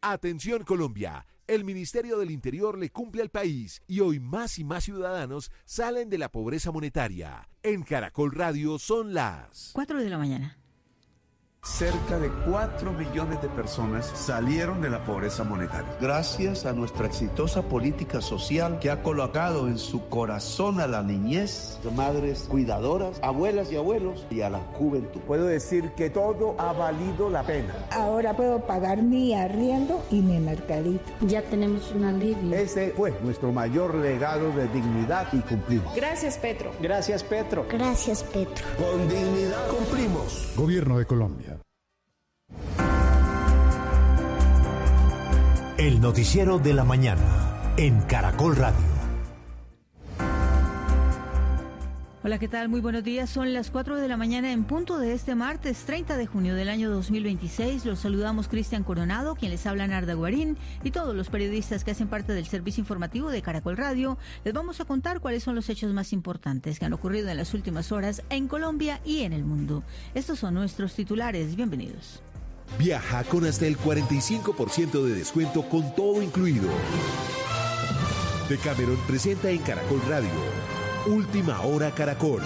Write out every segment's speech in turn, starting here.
Atención Colombia, el Ministerio del Interior le cumple al país y hoy más y más ciudadanos salen de la pobreza monetaria. En Caracol Radio son las 4 de la mañana. Cerca de 4 millones de personas salieron de la pobreza monetaria. Gracias a nuestra exitosa política social que ha colocado en su corazón a la niñez, madres cuidadoras, abuelas y abuelos y a la juventud. Puedo decir que todo ha valido la pena. Ahora puedo pagar mi arriendo y mi mercadito. Ya tenemos un alivio. Ese fue nuestro mayor legado de dignidad y cumplimos. Gracias, Petro. Gracias, Petro. Gracias, Petro. Con dignidad cumplimos. Gobierno de Colombia. El noticiero de la mañana en Caracol Radio. Hola, ¿qué tal? Muy buenos días. Son las 4 de la mañana en punto de este martes 30 de junio del año 2026. Los saludamos Cristian Coronado, quien les habla Narda Guarín, y todos los periodistas que hacen parte del servicio informativo de Caracol Radio. Les vamos a contar cuáles son los hechos más importantes que han ocurrido en las últimas horas en Colombia y en el mundo. Estos son nuestros titulares. Bienvenidos. Viaja con hasta el 45% de descuento con todo incluido. Decameron presenta en Caracol Radio Última Hora Caracol.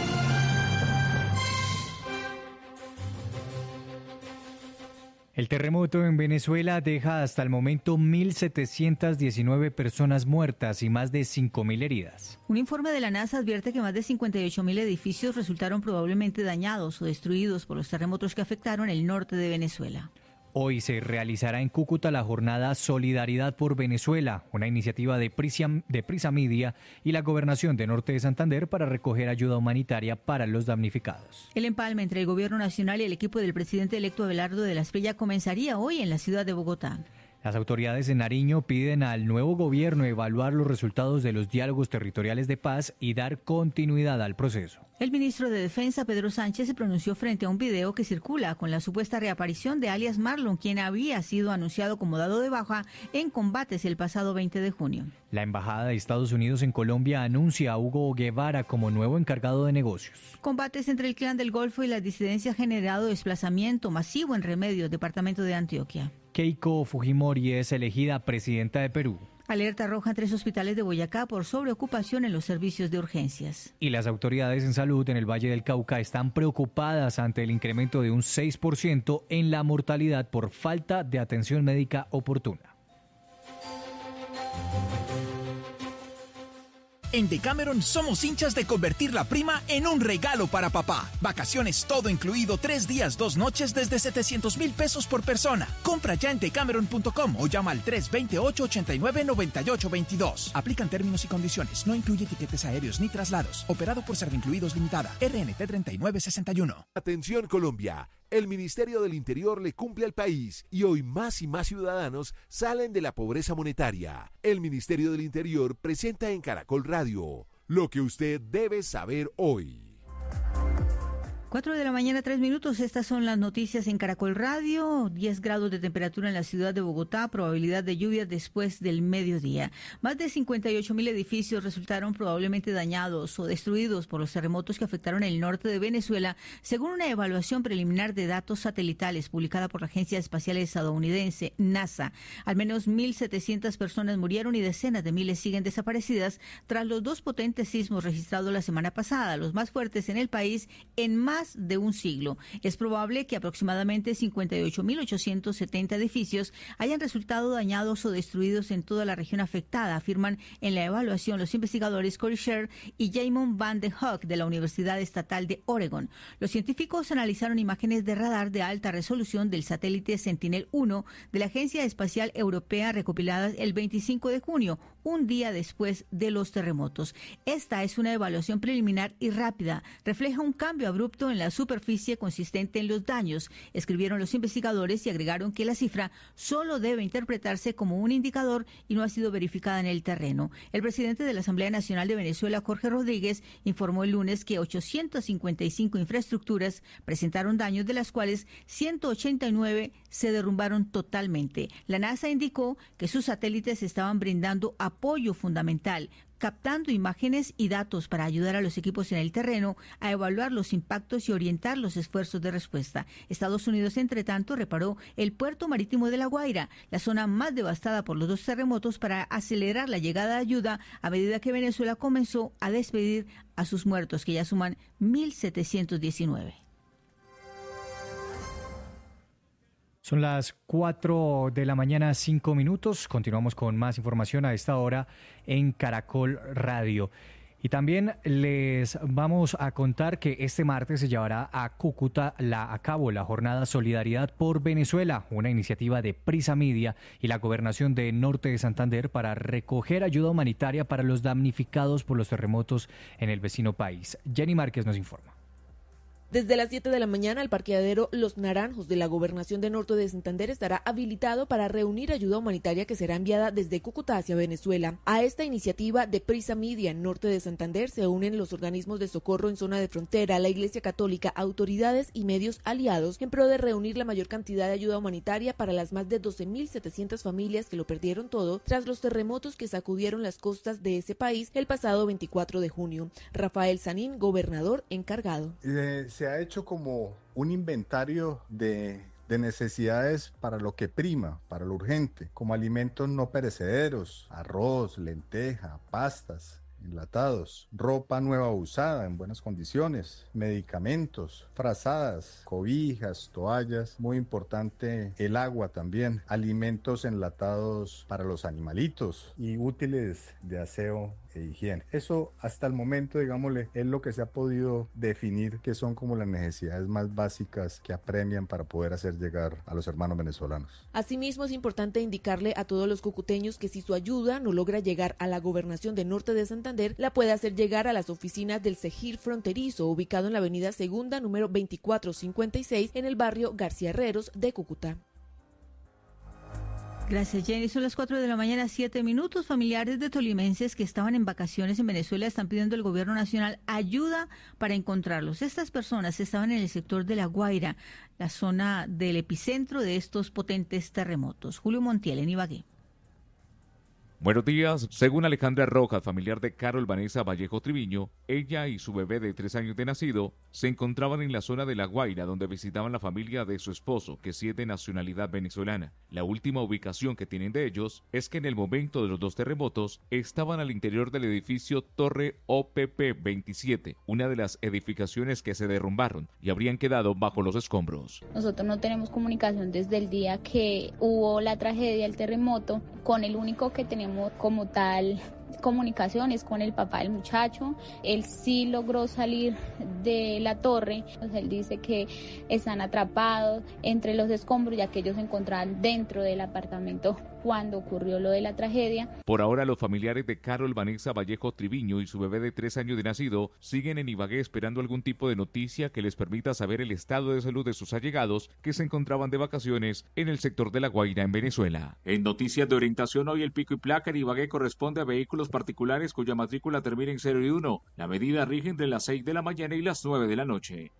El terremoto en Venezuela deja hasta el momento 1.719 personas muertas y más de 5.000 heridas. Un informe de la NASA advierte que más de 58.000 edificios resultaron probablemente dañados o destruidos por los terremotos que afectaron el norte de Venezuela. Hoy se realizará en Cúcuta la jornada Solidaridad por Venezuela, una iniciativa de Prisa Media y la Gobernación de Norte de Santander para recoger ayuda humanitaria para los damnificados. El empalme entre el Gobierno Nacional y el equipo del presidente electo Abelardo de la Espriella comenzaría hoy en la ciudad de Bogotá. Las autoridades en Nariño piden al nuevo gobierno evaluar los resultados de los diálogos territoriales de paz y dar continuidad al proceso. El ministro de Defensa, Pedro Sánchez, se pronunció frente a un video que circula con la supuesta reaparición de alias Marlon, quien había sido anunciado como dado de baja en combates el pasado 20 de junio. La Embajada de Estados Unidos en Colombia anuncia a Hugo Guevara como nuevo encargado de negocios. Combates entre el Clan del Golfo y las disidencias generado desplazamiento masivo en Remedios, departamento de Antioquia. Keiko Fujimori es elegida presidenta de Perú. Alerta roja en 3 hospitales de Boyacá por sobreocupación en los servicios de urgencias. Y las autoridades en salud en el Valle del Cauca están preocupadas ante el incremento de un 6% en la mortalidad por falta de atención médica oportuna. En Decameron somos hinchas de convertir la prima en un regalo para papá. Vacaciones todo incluido, 3 días, 2 noches desde 700,000 pesos por persona. Compra ya en decameron.com o llama al 328-89-9822. Aplican términos y condiciones. No incluye tiquetes aéreos ni traslados. Operado por Servincluidos Limitada. RNT 3961. Atención Colombia. El Ministerio del Interior le cumple al país y hoy más y más ciudadanos salen de la pobreza monetaria. El Ministerio del Interior presenta en Caracol Radio lo que usted debe saber hoy. 4 de la mañana, 3 minutos. Estas son las noticias en Caracol Radio. 10 grados de temperatura en la ciudad de Bogotá, probabilidad de lluvia después del mediodía. Más de 58.000 edificios resultaron probablemente dañados o destruidos por los terremotos que afectaron el norte de Venezuela, según una evaluación preliminar de datos satelitales publicada por la Agencia Espacial Estadounidense, NASA. Al menos 1.700 personas murieron y decenas de miles siguen desaparecidas tras los 2 potentes sismos registrados la semana pasada, los más fuertes en el país en más de un siglo. Es probable que aproximadamente 58.870 edificios hayan resultado dañados o destruidos en toda la región afectada, afirman en la evaluación los investigadores Corey Sher y Jamon Van de Hoek de la Universidad Estatal de Oregon. Los científicos analizaron imágenes de radar de alta resolución del satélite Sentinel-1 de la Agencia Espacial Europea recopiladas el 25 de junio, un día después de los terremotos. Esta es una evaluación preliminar y rápida. Refleja un cambio abrupto en la superficie consistente en los daños, escribieron los investigadores y agregaron que la cifra solo debe interpretarse como un indicador y no ha sido verificada en el terreno. El presidente de la Asamblea Nacional de Venezuela, Jorge Rodríguez, informó el lunes que 855 infraestructuras presentaron daños, de las cuales 189 se derrumbaron totalmente. La NASA indicó que sus satélites estaban brindando apoyo fundamental, captando imágenes y datos para ayudar a los equipos en el terreno a evaluar los impactos y orientar los esfuerzos de respuesta. Estados Unidos, entre tanto, reparó el puerto marítimo de La Guaira, la zona más devastada por los 2 terremotos, para acelerar la llegada de ayuda a medida que Venezuela comenzó a despedir a sus muertos, que ya suman 1.719. Son las 4 de la mañana, 5 minutos. Continuamos con más información a esta hora en Caracol Radio. Y también les vamos a contar que este martes se llevará a Cúcuta a cabo la jornada Solidaridad por Venezuela, una iniciativa de Prisa Media y la Gobernación de Norte de Santander para recoger ayuda humanitaria para los damnificados por los terremotos en el vecino país. Jenny Márquez nos informa. Desde las 7 de la mañana, el parqueadero Los Naranjos de la Gobernación de Norte de Santander estará habilitado para reunir ayuda humanitaria que será enviada desde Cúcuta hacia Venezuela. A esta iniciativa de Prisa Media en Norte de Santander se unen los organismos de socorro en zona de frontera, la Iglesia Católica, autoridades y medios aliados en pro de reunir la mayor cantidad de ayuda humanitaria para las más de 12.700 familias que lo perdieron todo tras los terremotos que sacudieron las costas de ese país el pasado 24 de junio. Rafael Sanín, gobernador encargado. Se ha hecho como un inventario de necesidades para lo que prima, para lo urgente, como alimentos no perecederos, arroz, lenteja, pastas, enlatados, ropa nueva usada en buenas condiciones, medicamentos, frazadas, cobijas, toallas, muy importante el agua también, alimentos enlatados para los animalitos y útiles de aseo e higiene. Eso hasta el momento, digámosle, es lo que se ha podido definir que son como las necesidades más básicas que apremian para poder hacer llegar a los hermanos venezolanos. Asimismo, es importante indicarle a todos los cucuteños que si su ayuda no logra llegar a la Gobernación de Norte de Santander, la puede hacer llegar a las oficinas del Segir Fronterizo, ubicado en la avenida Segunda, número 2456, en el barrio García Herreros de Cúcuta. Gracias, Jenny. Son las 4 de la mañana, 7 minutos. Familiares de tolimenses que estaban en vacaciones en Venezuela están pidiendo al gobierno nacional ayuda para encontrarlos. Estas personas estaban en el sector de La Guaira, la zona del epicentro de estos potentes terremotos. Julio Montiel, en Ibagué. Buenos días. Según Alejandra Rojas, familiar de Carol Vanessa Vallejo Triviño, ella y su bebé de 3 años de nacido se encontraban en la zona de La Guaira, donde visitaban la familia de su esposo, que sí es de nacionalidad venezolana. La última ubicación que tienen de ellos es que en el momento de los 2 terremotos estaban al interior del edificio Torre OPP 27, una de las edificaciones que se derrumbaron y habrían quedado bajo los escombros. Nosotros no tenemos comunicación desde el día que hubo la tragedia, el terremoto, con el único que tenemos como tal comunicaciones con el papá del muchacho. Él sí logró salir de la torre, pues él dice que están atrapados entre los escombros ya que ellos se encontraban dentro del apartamento cuando ocurrió lo de la tragedia. Por ahora, los familiares de Carol Vanessa Vallejo Triviño y su bebé de 3 años de nacido siguen en Ibagué esperando algún tipo de noticia que les permita saber el estado de salud de sus allegados que se encontraban de vacaciones en el sector de La Guaira, en Venezuela. En noticias de orientación, hoy el pico y placa en Ibagué corresponde a vehículos particulares cuya matrícula termina en 0 y 1. La medida rige entre las 6 de la mañana y las 9 de la noche.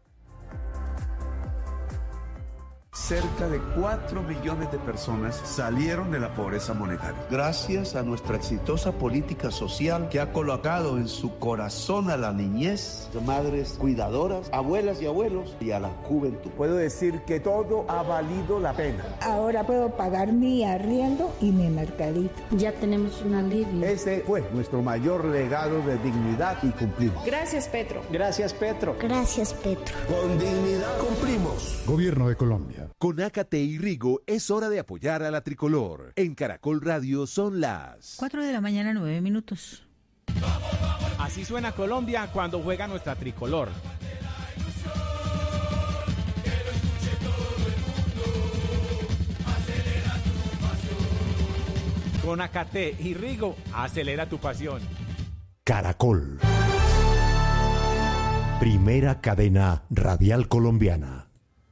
Cerca de 4 millones de personas salieron de la pobreza monetaria. Gracias a nuestra exitosa política social que ha colocado en su corazón a la niñez, de madres cuidadoras, abuelas y abuelos y a la juventud. Puedo decir que todo ha valido la pena. Ahora puedo pagar mi arriendo y mi mercadito. Ya tenemos un alivio. Ese fue nuestro mayor legado de dignidad y cumplimos. Gracias, Petro. Gracias, Petro. Gracias, Petro. Con dignidad cumplimos. Gobierno de Colombia. Con Ácate y Rigo es hora de apoyar a la tricolor. En Caracol Radio son las 4 de la mañana, 9 minutos. Así suena Colombia cuando juega nuestra tricolor. Con Ácate y Rigo, acelera tu pasión. Caracol. Primera cadena radial colombiana.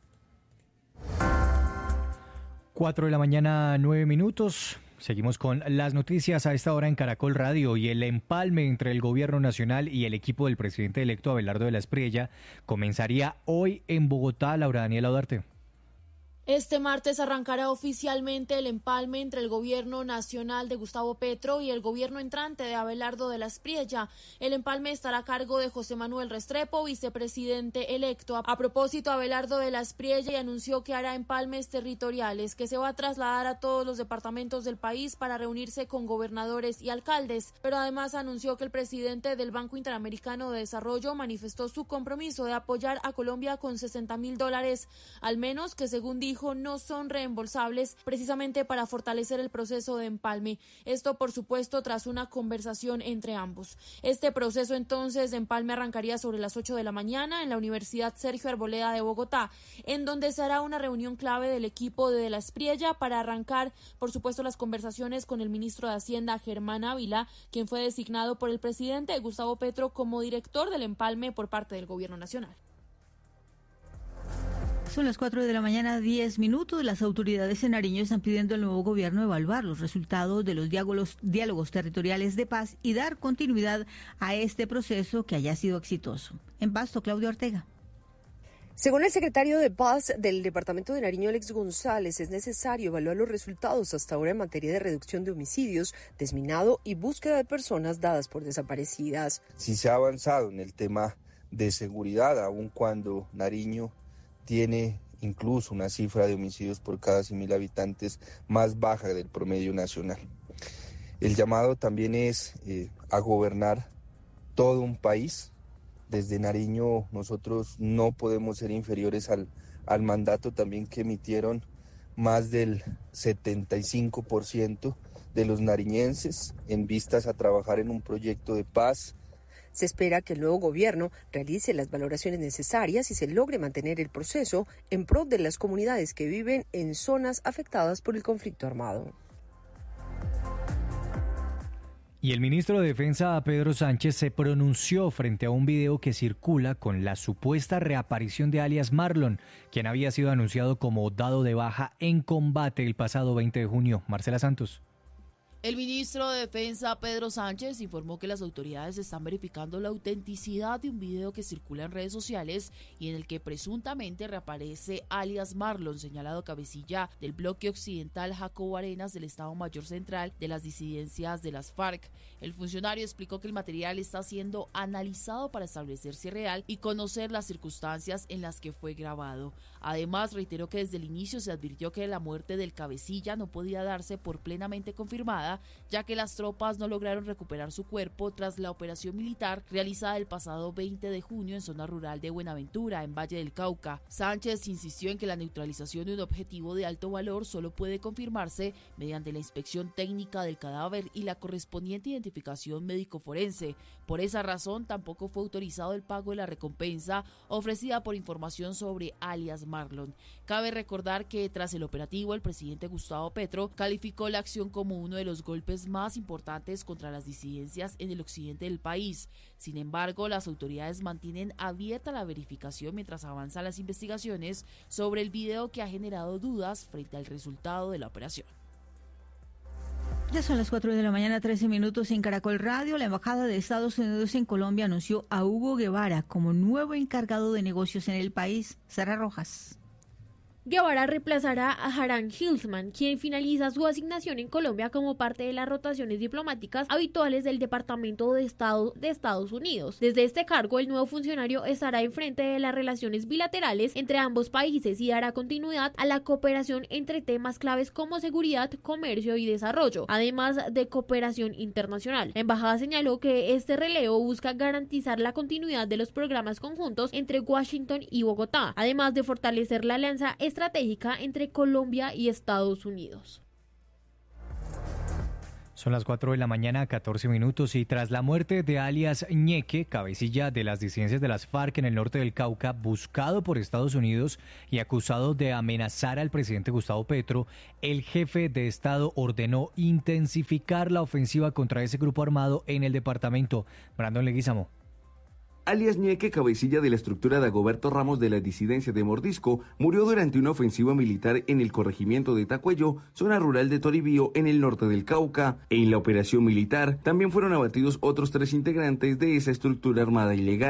4 de la mañana, 9 minutos. Seguimos con las noticias a esta hora en Caracol Radio y el empalme entre el gobierno nacional y el equipo del presidente electo Abelardo de la Espriella comenzaría hoy en Bogotá. Laura Daniela Duarte. Este martes arrancará oficialmente el empalme entre el gobierno nacional de Gustavo Petro y el gobierno entrante de Abelardo de la Espriella. El empalme estará a cargo de José Manuel Restrepo, vicepresidente electo. A propósito, Abelardo de la Espriella anunció que hará empalmes territoriales, que se va a trasladar a todos los departamentos del país para reunirse con gobernadores y alcaldes. Pero además anunció que el presidente del Banco Interamericano de Desarrollo manifestó su compromiso de apoyar a Colombia con $60.000, al menos, que según dijo no son reembolsables, precisamente para fortalecer el proceso de empalme. Esto, por supuesto, tras una conversación entre ambos. Este proceso entonces de empalme arrancaría sobre las 8 de la mañana en la Universidad Sergio Arboleda de Bogotá, en donde se hará una reunión clave del equipo de la Espriella para arrancar, por supuesto, las conversaciones con el ministro de Hacienda, Germán Ávila, quien fue designado por el presidente Gustavo Petro como director del empalme por parte del gobierno nacional. Son las 4 de la mañana, 10 minutos. Las autoridades en Nariño están pidiendo al nuevo gobierno evaluar los resultados de los diálogos territoriales de paz y dar continuidad a este proceso que haya sido exitoso. En Pasto, Claudia Ortega. Según el secretario de Paz del departamento de Nariño, Alex González, es necesario evaluar los resultados hasta ahora en materia de reducción de homicidios, desminado y búsqueda de personas dadas por desaparecidas. Sí se ha avanzado en el tema de seguridad, aun cuando Nariño tiene incluso una cifra de homicidios por cada 100.000 habitantes más baja del promedio nacional. El llamado también es a gobernar todo un país. Desde Nariño nosotros no podemos ser inferiores al mandato también que emitieron más del 75% de los nariñenses en vistas a trabajar en un proyecto de paz. Se espera que el nuevo gobierno realice las valoraciones necesarias y se logre mantener el proceso en pro de las comunidades que viven en zonas afectadas por el conflicto armado. Y el ministro de Defensa, Pedro Sánchez, se pronunció frente a un video que circula con la supuesta reaparición de alias Marlon, quien había sido anunciado como dado de baja en combate el pasado 20 de junio. Marcela Santos. El ministro de Defensa, Pedro Sánchez, informó que las autoridades están verificando la autenticidad de un video que circula en redes sociales y en el que presuntamente reaparece alias Marlon, señalado cabecilla del bloque occidental Jacobo Arenas del Estado Mayor Central de las disidencias de las FARC. El funcionario explicó que el material está siendo analizado para establecer si es real y conocer las circunstancias en las que fue grabado. Además, reiteró que desde el inicio se advirtió que la muerte del cabecilla no podía darse por plenamente confirmada, ya que las tropas no lograron recuperar su cuerpo tras la operación militar realizada el pasado 20 de junio en zona rural de Buenaventura, en Valle del Cauca. Sánchez insistió en que la neutralización de un objetivo de alto valor solo puede confirmarse mediante la inspección técnica del cadáver y la correspondiente identificación médico-forense. Por esa razón, tampoco fue autorizado el pago de la recompensa ofrecida por información sobre alias Marlon. Cabe recordar que tras el operativo, el presidente Gustavo Petro calificó la acción como uno de los golpes más importantes contra las disidencias en el occidente del país. Sin embargo, las autoridades mantienen abierta la verificación mientras avanzan las investigaciones sobre el video que ha generado dudas frente al resultado de la operación. Ya son las 4 de la mañana, 13 minutos en Caracol Radio. La Embajada de Estados Unidos en Colombia anunció a Hugo Guevara como nuevo encargado de negocios en el país. Sara Rojas. Guevara reemplazará a Haran Hilsman, quien finaliza su asignación en Colombia como parte de las rotaciones diplomáticas habituales del Departamento de Estado de Estados Unidos. Desde este cargo, el nuevo funcionario estará enfrente de las relaciones bilaterales entre ambos países y dará continuidad a la cooperación entre temas claves como seguridad, comercio y desarrollo, además de cooperación internacional. La embajada señaló que este relevo busca garantizar la continuidad de los programas conjuntos entre Washington y Bogotá, además de fortalecer la alianza estratégica entre Colombia y Estados Unidos. Son las 4 de la mañana, 14 minutos, y tras la muerte de alias Ñeque, cabecilla de las disidencias de las FARC en el norte del Cauca, buscado por Estados Unidos y acusado de amenazar al presidente Gustavo Petro, el jefe de Estado ordenó intensificar la ofensiva contra ese grupo armado en el departamento. Brandon Leguizamo. Alias Ñeque, cabecilla de la estructura de Dagoberto Ramos de la disidencia de Mordisco, murió durante una ofensiva militar en el corregimiento de Tacuello, zona rural de Toribío, en el norte del Cauca. En la operación militar también fueron abatidos otros 3 integrantes de esa estructura armada ilegal.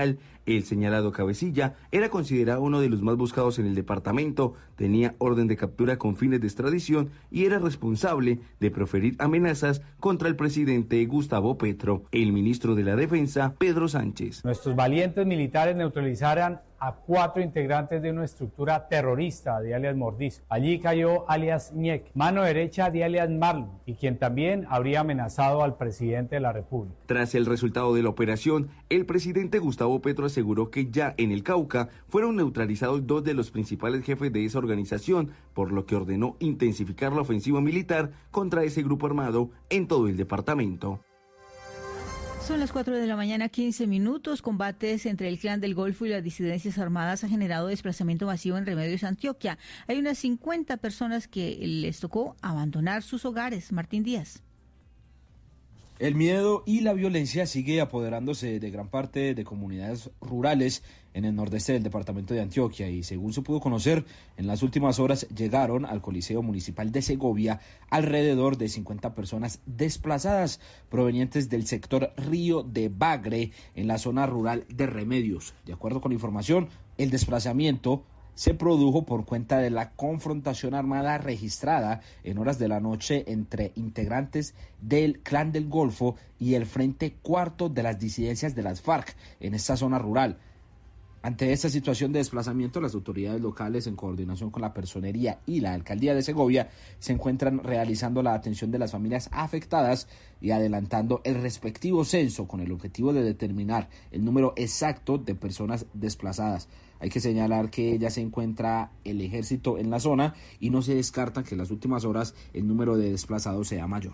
El señalado cabecilla era considerado uno de los más buscados en el departamento, tenía orden de captura con fines de extradición y era responsable de proferir amenazas contra el presidente Gustavo Petro. El ministro de la Defensa, Pedro Sánchez. Nuestros valientes militares neutralizaron a 4 integrantes de una estructura terrorista de alias Mordisco. Allí cayó alias Ñeque, mano derecha de alias Marlon, y quien también habría amenazado al presidente de la República. Tras el resultado de la operación, el presidente Gustavo Petro aseguró que ya en el Cauca fueron neutralizados 2 de los principales jefes de esa organización, por lo que ordenó intensificar la ofensiva militar contra ese grupo armado en todo el departamento. Son las 4 de la mañana, 15 minutos. Combates entre el Clan del Golfo y las disidencias armadas ha generado desplazamiento masivo en Remedios, Antioquia. Hay unas 50 personas que les tocó abandonar sus hogares. Martín Díaz. El miedo y la violencia sigue apoderándose de gran parte de comunidades rurales en el nordeste del departamento de Antioquia y según se pudo conocer, en las últimas horas llegaron al Coliseo Municipal de Segovia alrededor de 50 personas desplazadas provenientes del sector Río de Bagre en la zona rural de Remedios. De acuerdo con la información, el desplazamiento se produjo por cuenta de la confrontación armada registrada en horas de la noche entre integrantes del Clan del Golfo y el Frente Cuarto de las disidencias de las FARC en esta zona rural. Ante esta situación de desplazamiento, las autoridades locales, en coordinación con la Personería y la Alcaldía de Segovia, se encuentran realizando la atención de las familias afectadas y adelantando el respectivo censo con el objetivo de determinar el número exacto de personas desplazadas. Hay que señalar que ya se encuentra el ejército en la zona y no se descarta que en las últimas horas el número de desplazados sea mayor.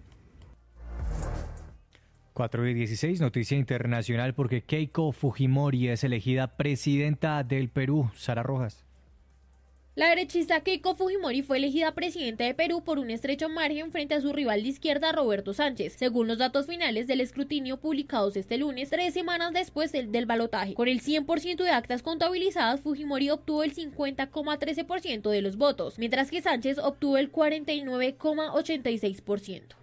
4:16, noticia internacional porque Keiko Fujimori es elegida presidenta del Perú. Sara Rojas. La derechista Keiko Fujimori fue elegida presidenta de Perú por un estrecho margen frente a su rival de izquierda Roberto Sánchez, según los datos finales del escrutinio publicados este lunes, 3 semanas después del balotaje. Con el 100% de actas contabilizadas, Fujimori obtuvo el 50,13% de los votos, mientras que Sánchez obtuvo el 49,86%.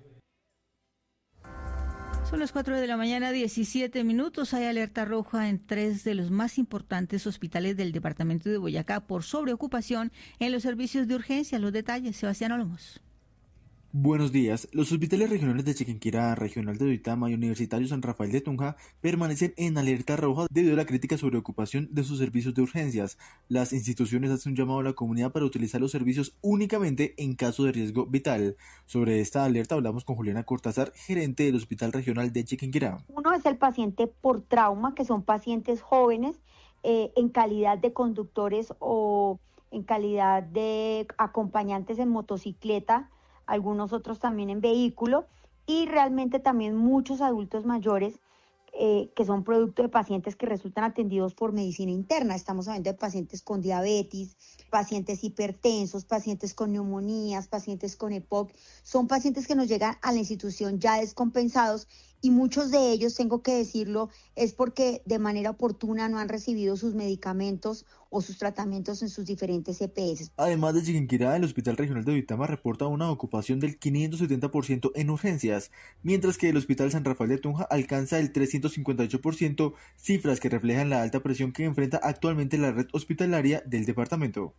Son las 4 de la mañana, 17 minutos. Hay alerta roja en 3 de los más importantes hospitales del departamento de Boyacá por sobreocupación en los servicios de urgencia. Los detalles, Sebastián Olmos. Buenos días. Los hospitales regionales de Chiquinquirá, Regional de Duitama y Universitario San Rafael de Tunja permanecen en alerta roja debido a la crítica sobreocupación de sus servicios de urgencias. Las instituciones hacen un llamado a la comunidad para utilizar los servicios únicamente en caso de riesgo vital. Sobre esta alerta hablamos con Juliana Cortázar, gerente del Hospital Regional de Chiquinquirá. Uno es el paciente por trauma, que son pacientes jóvenes en calidad de conductores o en calidad de acompañantes en motocicleta, algunos otros también en vehículo, y realmente también muchos adultos mayores que son producto de pacientes que resultan atendidos por medicina interna. Estamos hablando de pacientes con diabetes, pacientes hipertensos, pacientes con neumonías, pacientes con EPOC. Son pacientes que nos llegan a la institución ya descompensados y muchos de ellos, tengo que decirlo, es porque de manera oportuna no han recibido sus medicamentos o sus tratamientos en sus diferentes EPS. Además de Chiquinquirá, el Hospital Regional de Duitama reporta una ocupación del 570% en urgencias, mientras que el Hospital San Rafael de Tunja alcanza el 358%, cifras que reflejan la alta presión que enfrenta actualmente la red hospitalaria del departamento.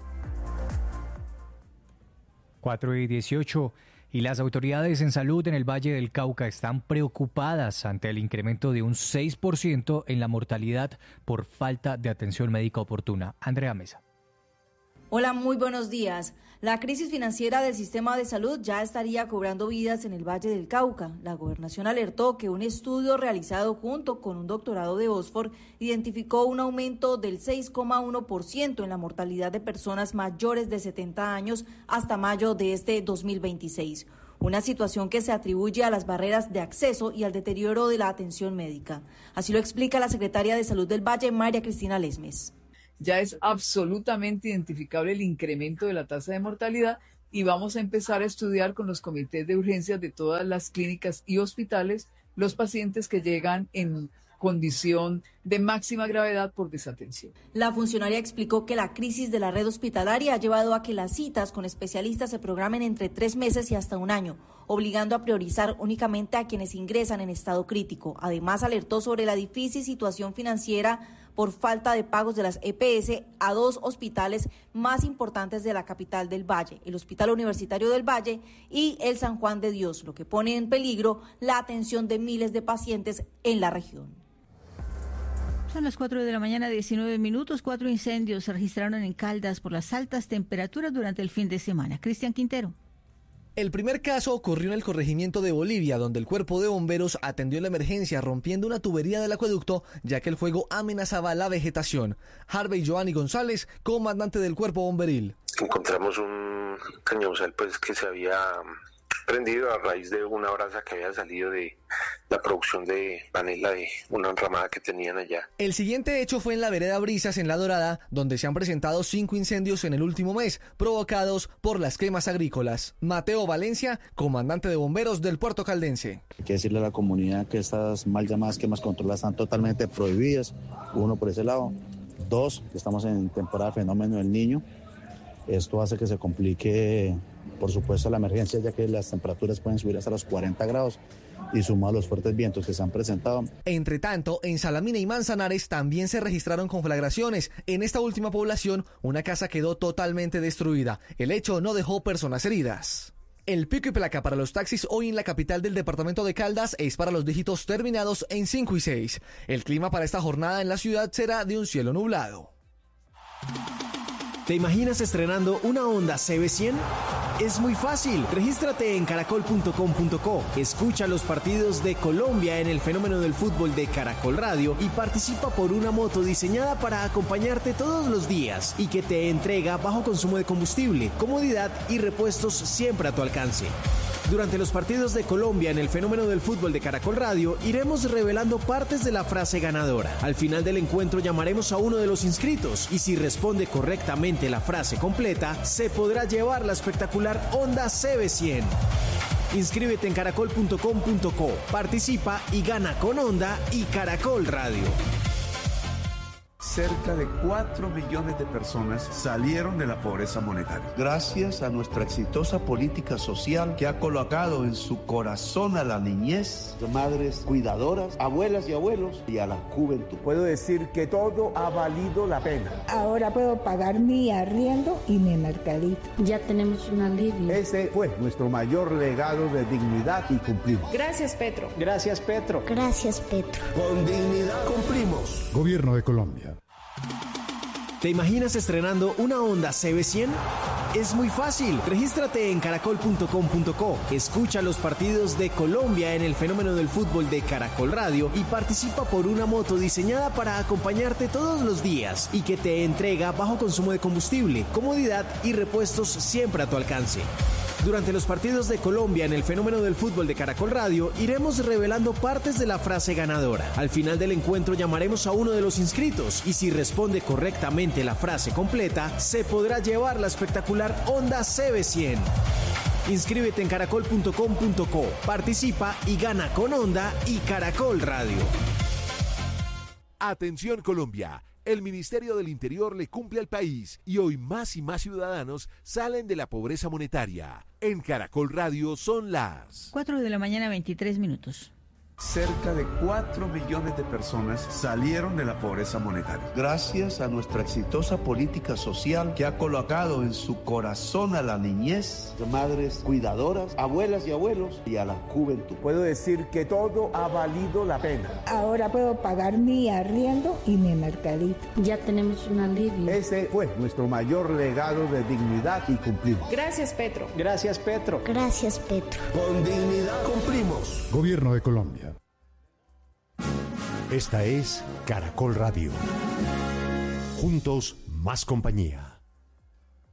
4:18. Y las autoridades en salud en el Valle del Cauca están preocupadas ante el incremento de un 6% en la mortalidad por falta de atención médica oportuna. Andrea Mesa. Hola, muy buenos días. La crisis financiera del sistema de salud ya estaría cobrando vidas en el Valle del Cauca. La gobernación alertó que un estudio realizado junto con un doctorado de Oxford identificó un aumento del 6,1% en la mortalidad de personas mayores de 70 años hasta mayo de este 2026. Una situación que se atribuye a las barreras de acceso y al deterioro de la atención médica. Así lo explica la secretaria de Salud del Valle, María Cristina Lesmes. Ya es absolutamente identificable el incremento de la tasa de mortalidad y vamos a empezar a estudiar con los comités de urgencias de todas las clínicas y hospitales los pacientes que llegan en condición de máxima gravedad por desatención. La funcionaria explicó que la crisis de la red hospitalaria ha llevado a que las citas con especialistas se programen entre 3 meses y hasta 1 año, obligando a priorizar únicamente a quienes ingresan en estado crítico. Además, alertó sobre la difícil situación financiera por falta de pagos de las EPS a 2 hospitales más importantes de la capital del Valle, el Hospital Universitario del Valle y el San Juan de Dios, lo que pone en peligro la atención de miles de pacientes en la región. Son las 4 de la mañana, 19 minutos. 4 incendios se registraron en Caldas por las altas temperaturas durante el fin de semana. Cristian Quintero. El primer caso ocurrió en el corregimiento de Bolivia, donde el cuerpo de bomberos atendió la emergencia rompiendo una tubería del acueducto, ya que el fuego amenazaba la vegetación. Harvey Giovanni González, comandante del cuerpo bomberil. Encontramos un cañonzal que se había prendido a raíz de una brasa que había salido de la producción de panela de una enramada que tenían allá. El siguiente hecho fue en la vereda Brisas, en La Dorada, donde se han presentado 5 incendios en el último mes, provocados por las quemas agrícolas. Mateo Valencia, comandante de bomberos del Puerto Caldense. Hay que decirle a la comunidad que estas mal llamadas quemas controladas están totalmente prohibidas, 1 por ese lado. 2, que estamos en temporada de fenómeno del Niño. Esto hace que se complique, por supuesto, la emergencia, ya que las temperaturas pueden subir hasta los 40 grados y sumado a los fuertes vientos que se han presentado. Entre tanto, en Salamina y Manzanares también se registraron conflagraciones. En esta última población, una casa quedó totalmente destruida. El hecho no dejó personas heridas. El pico y placa para los taxis hoy en la capital del departamento de Caldas es para los dígitos terminados en 5 y 6. El clima para esta jornada en la ciudad será de un cielo nublado. ¿Te imaginas estrenando una Honda CB100? Es muy fácil. Regístrate en caracol.com.co. Escucha los partidos de Colombia en el fenómeno del fútbol de Caracol Radio y participa por una moto diseñada para acompañarte todos los días y que te entrega bajo consumo de combustible, comodidad y repuestos siempre a tu alcance. Durante los partidos de Colombia en el fenómeno del fútbol de Caracol Radio, iremos revelando partes de la frase ganadora. Al final del encuentro llamaremos a uno de los inscritos y si responde correctamente la frase completa, se podrá llevar la espectacular Honda CB100. Inscríbete en caracol.com.co, participa y gana con Honda y Caracol Radio. Cerca de 4 millones de personas salieron de la pobreza monetaria. Gracias a nuestra exitosa política social que ha colocado en su corazón a la niñez, madres cuidadoras, abuelas y abuelos y a la juventud. Puedo decir que todo ha valido la pena. Ahora puedo pagar mi arriendo y mi mercadito. Ya tenemos un alivio. Ese fue nuestro mayor legado de dignidad y cumplimos. Gracias, Petro. Gracias, Petro. Gracias, Petro. Con dignidad cumplimos. Gobierno de Colombia. ¿Te imaginas estrenando una Honda CB100? Es muy fácil. Regístrate en caracol.com.co. Escucha los partidos de Colombia en el fenómeno del fútbol de Caracol Radio y participa por una moto diseñada para acompañarte todos los días y que te entrega bajo consumo de combustible, comodidad y repuestos siempre a tu alcance. Durante los partidos de Colombia en el fenómeno del fútbol de Caracol Radio, iremos revelando partes de la frase ganadora. Al final del encuentro llamaremos a uno de los inscritos y si responde correctamente la frase completa, se podrá llevar la espectacular Honda CB100. Inscríbete en caracol.com.co, participa y gana con Honda y Caracol Radio. Atención Colombia. El Ministerio del Interior le cumple al país y hoy más y más ciudadanos salen de la pobreza monetaria. En Caracol Radio son las 4 de la mañana, 23 minutos. Cerca de 4 millones de personas salieron de la pobreza monetaria. Gracias a nuestra exitosa política social que ha colocado en su corazón a la niñez, madres cuidadoras, abuelas y abuelos y a la juventud. Puedo decir que todo ha valido la pena. Ahora puedo pagar mi arriendo y mi mercadito. Ya tenemos un alivio. Ese fue nuestro mayor legado de dignidad y cumplimos. Gracias, Petro. Gracias, Petro. Gracias, Petro. Con dignidad cumplimos. Gobierno de Colombia. Esta es Caracol Radio. Juntos, más compañía.